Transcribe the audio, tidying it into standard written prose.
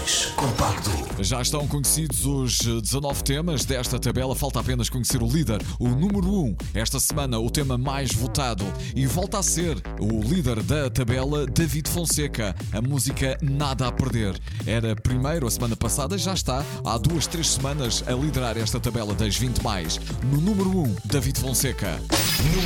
mais compacto. Já estão conhecidos os 19 temas desta tabela, falta apenas conhecer o líder, o número 1. Esta semana o tema mais votado e volta a ser o líder da tabela, David Fonseca. A música Nada a Perder. Era primeiro a semana passada, já está há 2-3 semanas a liderar esta tabela das 20 mais. No número 1, David Fonseca. Número